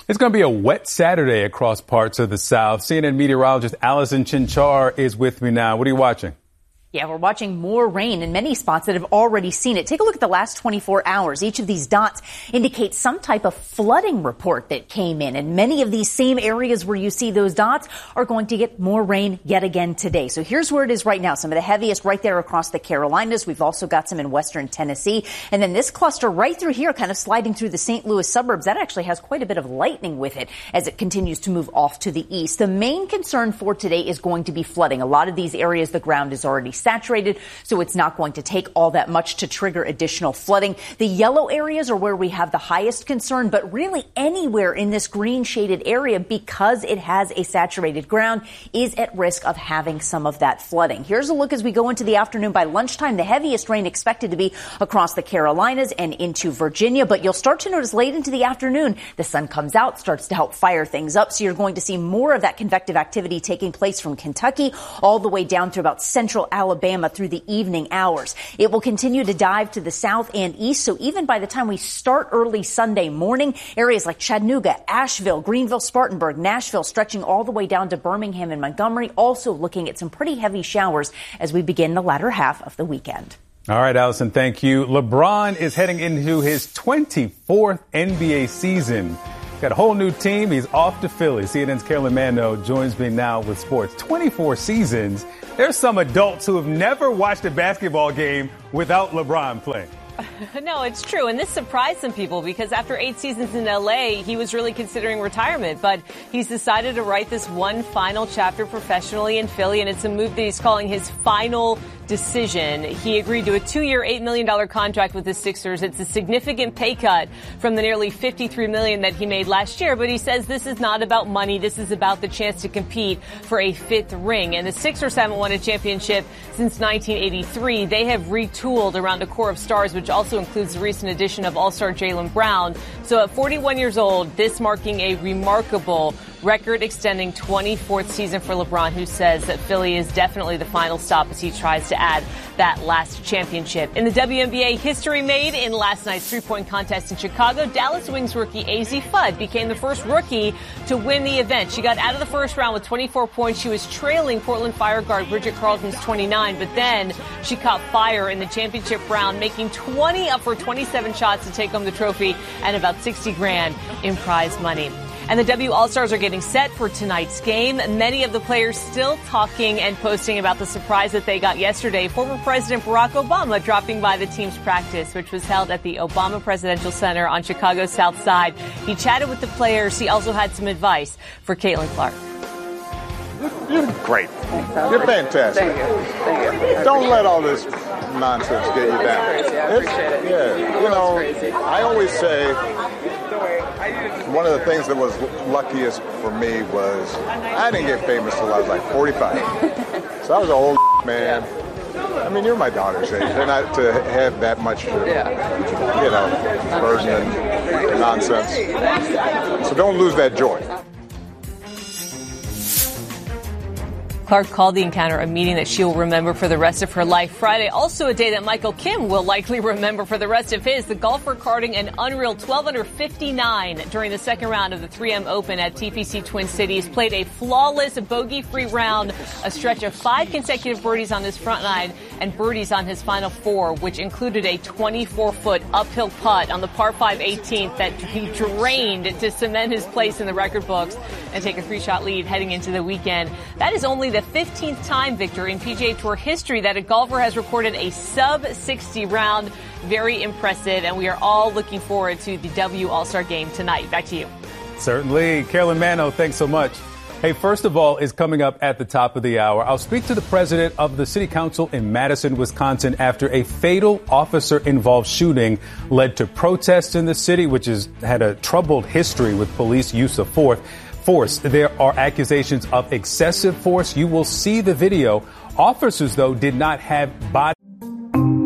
It's going to be a wet Saturday across parts of the South. CNN meteorologist Allison Chinchar is with me now. What are you watching? Yeah, we're watching more rain in many spots that have already seen it. Take a look at the last 24 hours. Each of these dots indicates some type of flooding report that came in. And many of these same areas where you see those dots are going to get more rain yet again today. So here's where it is right now. Some of the heaviest right there across the Carolinas. We've also got some in western Tennessee. And then this cluster right through here, kind of sliding through the St. Louis suburbs, that actually has quite a bit of lightning with it as it continues to move off to the east. The main concern for today is going to be flooding. A lot of these areas, the ground is already saturated, so it's not going to take all that much to trigger additional flooding. The yellow areas are where we have the highest concern, but really anywhere in this green shaded area, because it has a saturated ground, is at risk of having some of that flooding. Here's a look as we go into the afternoon. By lunchtime, the heaviest rain expected to be across the Carolinas and into Virginia, but you'll start to notice late into the afternoon, the sun comes out, starts to help fire things up, so you're going to see more of that convective activity taking place from Kentucky all the way down through about central Alabama through the evening hours. It will continue to dive to the south and east, so even by the time we start early Sunday morning, areas like Chattanooga, Asheville, Greenville, Spartanburg, Nashville, stretching all the way down to Birmingham and Montgomery, also looking at some pretty heavy showers as we begin the latter half of the weekend. All right, Allison, thank you. LeBron is heading into his 24th NBA season. Got a whole new team. He's off to Philly. CNN's Carolyn Mano joins me now with sports. 24 seasons. There's some adults who have never watched a basketball game without LeBron playing. No, it's true. And this surprised some people because after 8 seasons in L.A., he was really considering retirement. But he's decided to write this one final chapter professionally in Philly, and it's a move that he's calling his final decision. He agreed to a 2-year, $8 million contract with the Sixers. It's a significant pay cut from the nearly $53 million that he made last year. But he says this is not about money. This is about the chance to compete for a 5th ring. And the Sixers haven't won a championship since 1983. They have retooled around a core of stars, which also includes the recent addition of All-Star Jaylen Brown. So at 41 years old, this marking a remarkable record-extending 24th season for LeBron, who says that Philly is definitely the final stop as he tries to add that last championship. In the WNBA, history made in last night's three-point contest in Chicago. Dallas Wings rookie AZ Fudd became the first rookie to win the event. She got out of the first round with 24 points. She was trailing Portland Fire guard Bridget Carlton's 29, but then she caught fire in the championship round, making 20 up for 27 shots to take home the trophy and about $60,000 in prize money. And the W All-Stars are getting set for tonight's game. Many of the players still talking and posting about the surprise that they got yesterday. Former President Barack Obama dropping by the team's practice, which was held at the Obama Presidential Center on Chicago's South Side. He chatted with the players. He also had some advice for Caitlin Clark. You're great. You're fantastic. Thank you. Don't let all this nonsense get you down. I appreciate it. Yeah, you know, I always say one of the things that was luckiest for me was I didn't get famous till I was like 45. So I was an old man. I mean, you're my daughter's age. They're not to have that much, burden and nonsense. So don't lose that joy. Clark called the encounter a meeting that she will remember for the rest of her life. Friday, also a day that Michael Kim will likely remember for the rest of his. The golfer carding an unreal 12 under 59 during the second round of the 3M Open at TPC Twin Cities. Played a flawless, bogey-free round, a stretch of 5 consecutive birdies on his front nine and birdies on his final 4, which included a 24-foot uphill putt on the par 5 18th that he drained to cement his place in the record books and take a 3-shot lead heading into the weekend. That is only the 15th time, Victor, in PGA Tour history that a golfer has recorded a sub-60 round. Very impressive, and we are all looking forward to the W All-Star Game tonight. Back to you. Certainly. Carolyn Mano, thanks so much. Hey, first of all, is coming up at the top of the hour. I'll speak to the president of the city council in Madison, Wisconsin, after a fatal officer-involved shooting led to protests in the city, which has had a troubled history with police use of force. There are accusations of excessive force. You will see the video. Officers, though, did not have body